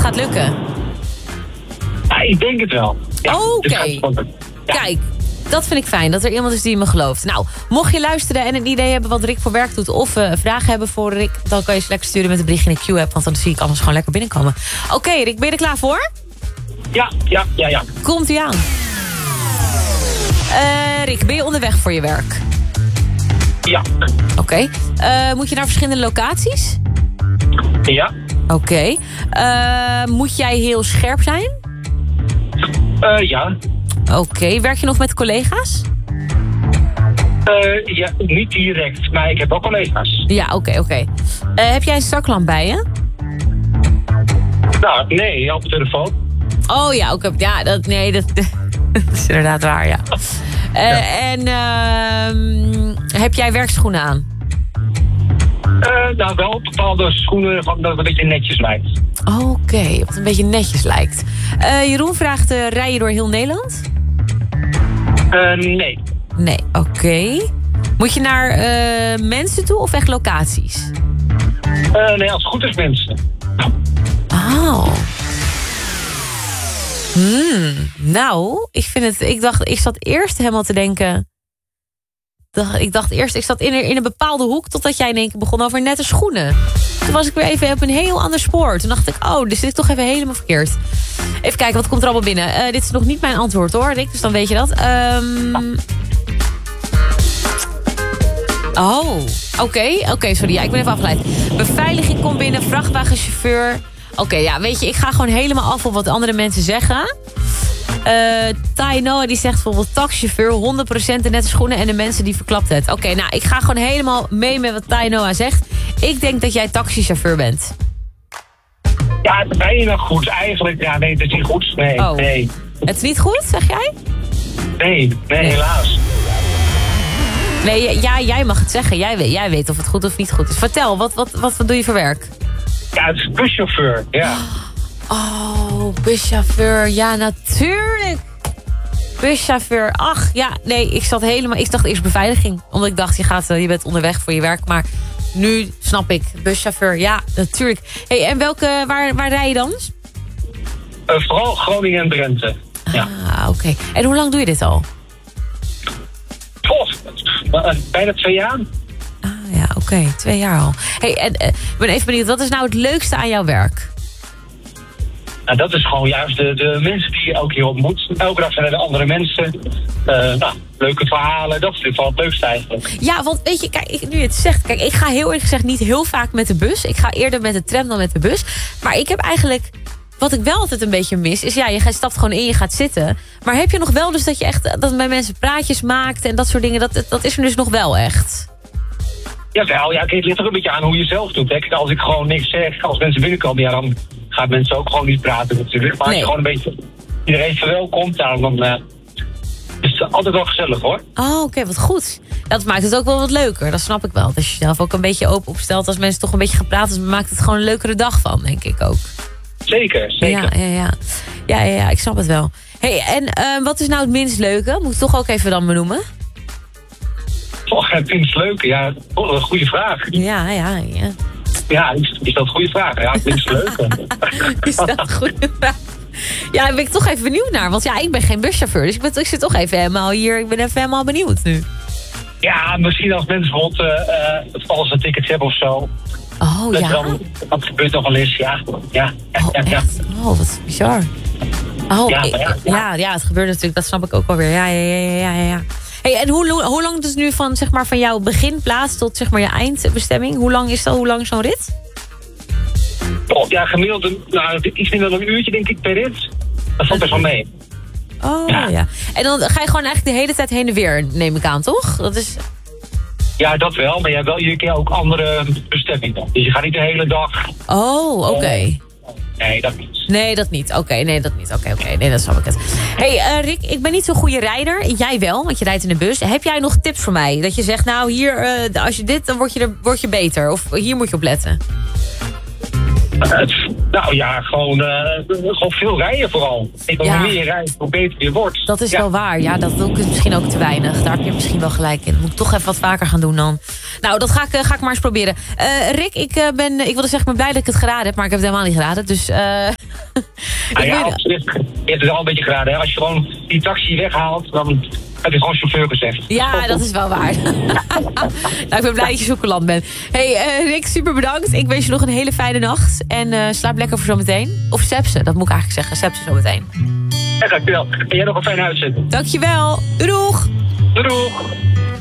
gaat lukken? Ja, ik denk het wel. Ja, Oké. Ja. Kijk, dat vind ik fijn, dat er iemand is die me gelooft. Nou, mocht je luisteren en een idee hebben wat Rick voor werk doet... of vragen hebben voor Rick, dan kan je ze lekker sturen met een berichtje in de Q-app... want dan zie ik alles gewoon lekker binnenkomen. Oké, Rick, ben je er klaar voor? Ja. Komt-ie aan. Rick, ben je onderweg voor je werk? Ja. Oké. Moet je naar verschillende locaties? Ja. Oké. Moet jij heel scherp zijn? Ja. Oké. Werk je nog met collega's? Ja, niet direct, maar ik heb ook collega's. Ja, oké. Heb jij een zaklamp bij je? Nou, nee, op de telefoon. Oh ja, oké. Ja, dat is inderdaad waar, ja. En heb jij werkschoenen aan? Nou, wel bepaalde schoenen dat het een beetje netjes lijkt. Oké, wat een beetje netjes lijkt. Jeroen vraagt, rij je door heel Nederland? Nee. Nee, oké. Moet je naar mensen toe of echt locaties? Nee, als het goed is mensen. Oh. Nou, ik zat eerst helemaal te denken... Ik zat in een bepaalde hoek... totdat jij in één keer begon over nette schoenen. Toen was ik weer even op een heel ander spoor. Toen dacht ik, dus zit ik toch even helemaal verkeerd. Even kijken, wat komt er allemaal binnen? Dit is nog niet mijn antwoord hoor, Rick, dus dan weet je dat. Oké, sorry. Ja, ik ben even afgeleid. Beveiliging komt binnen, vrachtwagenchauffeur. Oké, ja, weet je, ik ga gewoon helemaal af op wat andere mensen zeggen. Tai Noah die zegt bijvoorbeeld taxichauffeur, 100% de nette schoenen en de mensen die verklapt het. Oké, nou, ik ga gewoon helemaal mee met wat Tai Noah zegt. Ik denk dat jij taxichauffeur bent. Ja, bijna goed. Eigenlijk, ja, nee, dat is niet goed. Nee. Het is niet goed, zeg jij? Nee, helaas. Nee, ja, jij mag het zeggen. Jij weet of het goed of niet goed is. Vertel, wat doe je voor werk? Ja, het is buschauffeur, ja. Oh, buschauffeur. Ja, natuurlijk. Buschauffeur. Ach, ja, nee, ik dacht eerst beveiliging. Omdat ik dacht, je bent onderweg voor je werk. Maar nu snap ik, buschauffeur. Ja, natuurlijk. Hey, en waar rij je dan? Vooral Groningen en Drenthe. Ja. Ah, oké. En hoe lang doe je dit al? Bijna 2 jaar. Ah, ja, oké. 2 jaar al. Hey, en ik ben even benieuwd, wat is nou het leukste aan jouw werk? Nou, dat is gewoon juist de mensen die je elke keer ontmoet. Elke dag zijn er andere mensen. Leuke verhalen, dat is wel het leukste eigenlijk. Ja, want weet je, kijk, nu je het zegt... Kijk, ik ga heel eerlijk gezegd niet heel vaak met de bus. Ik ga eerder met de tram dan met de bus. Maar ik heb eigenlijk... Wat ik wel altijd een beetje mis, is je stapt gewoon in, je gaat zitten. Maar heb je nog wel dus dat je echt dat met mensen praatjes maakt en dat soort dingen? Dat is er dus nog wel echt. Jawel, ja, het ligt ook een beetje aan hoe je zelf doet. Hè. Kijk, als ik gewoon niks zeg, als mensen binnenkomen, ja, dan gaan mensen ook gewoon niet praten natuurlijk. Maar als je gewoon een beetje iedereen verwelkomt, dan is het altijd wel gezellig hoor. Oh, oké, wat goed. Dat maakt het ook wel wat leuker, dat snap ik wel. Als je jezelf ook een beetje open opstelt, als mensen toch een beetje gaan praten, dan maakt het gewoon een leukere dag van, denk ik ook. Zeker. Ja, ik snap het wel. Hey, en wat is nou het minst leuke? Moet ik toch ook even dan benoemen? Het minst leuke, ja, een goede vraag. Ja. Ja, is dat een goede vraag? Ja, het minst leuke. Is dat een goede vraag? Ja, daar ben ik toch even benieuwd naar. Want ja, ik ben geen buschauffeur, dus ik zit toch even helemaal hier. Ik ben even helemaal benieuwd nu. Ja, misschien als mensen bijvoorbeeld het vals een ticket hebben of zo. Oh, ja. Dat gebeurt toch wel eens, ja. Ja. Echt? Oh, wat bizar. Oh, ja, het gebeurt natuurlijk, dat snap ik ook alweer. Ja. Hey, en hoe lang is het nu van jouw beginplaats tot zeg maar je eindbestemming? Hoe lang is zo'n rit? Ja, gemiddeld iets minder dan een uurtje denk ik per rit. Dat valt best wel mee. Oh, ja. En dan ga je gewoon eigenlijk de hele tijd heen en weer, neem ik aan, toch? Dat is... Ja, dat wel. Maar je hebt wel iedere keer ook andere bestemmingen. Dus je gaat niet de hele dag... Oh, oké. Nee, dat niet. Nee, dat niet. Oké. Nee, dat snap ik het. Hey, Rick, ik ben niet zo'n goede rijder. Jij wel, want je rijdt in de bus. Heb jij nog tips voor mij? Dat je zegt, nou hier, als je dit, dan word je beter. Of hier moet je op letten. Nou ja, gewoon veel rijden vooral. Hoe meer je rijdt, hoe beter je wordt. Dat is wel waar. Ja, dat doe ik misschien ook te weinig. Daar heb je misschien wel gelijk in. Moet ik toch even wat vaker gaan doen dan. Nou, dat ga ik maar eens proberen. Rick, ik wilde zeggen, ik ben blij dat ik het geraden heb. Maar ik heb het helemaal niet geraden. Dus Je hebt het wel een beetje geraden. Hè? Als je gewoon die taxi weghaalt, dan heb je gewoon chauffeur gezegd. Ja, dat is wel waar. Nou, ik ben blij dat je zoekeland bent. Hey, Rick, super bedankt. Ik wens je nog een hele fijne nacht. En slaap lekker voor zometeen. Of sepsen, dat moet ik eigenlijk zeggen. Sepsen zometeen. Ja, dankjewel. En jij nog een fijne uitzending. Dankjewel. Doei doeg. Doei doeg.